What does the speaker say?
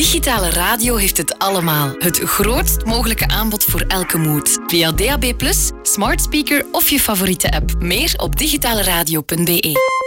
Digitale radio heeft het allemaal. Het grootst mogelijke aanbod voor elke mood. Via DAB+, smart speaker of je favoriete app. Meer op digitaleradio.be.